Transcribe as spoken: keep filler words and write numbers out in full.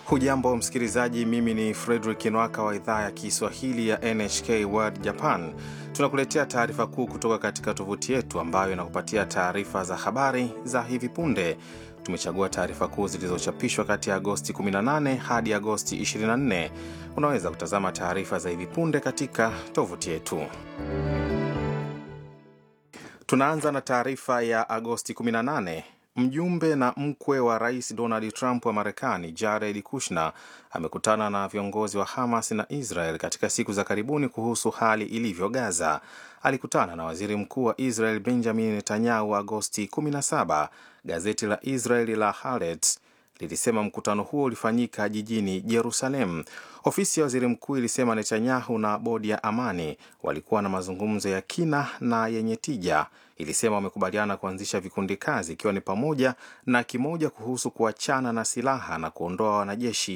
Hujambo msikilizaji, mimi ni Frederick Nwaka wa idhaa ya Kiswahili ya N H K World Japan. Tunakuletea taarifa kuu kutoka katika tovuti yetu ambayo inakupatia taarifa za habari za hivi punde. Tumechagua taarifa kuu zilizochapishwa kati ya Agosti kumi na nane hadi Agosti ishirini na nne. Unaweza kutazama taarifa za hivi punde katika tovuti yetu. Tunaanza na taarifa ya Agosti kumi na nane. Mjumbe na mkwe wa Rais Donald Trump wa Marekani, Jared Kushner, amekutana na viongozi wa Hamas na Israel katika siku za karibuni kuhusu hali ilivyo Gaza. Alikutana na Waziri Mkuu wa Israel Benjamin Netanyahu Agosti kumi na saba. Gazeti la Israeli la Haaretz lilisema mkutano huo ulifanyika jijini Jerusalem. Ofisi ya Waziri Mkuu ilisema Netanyahu na bodi ya amani walikuwa na mazungumzo ya kina na yenye tija. Ilisema wamekubaliana kuanzisha vikundi kazi, ikiwa ni pamoja na kimoja kuhusu kuachana na silaha na kuondoa wanajeshi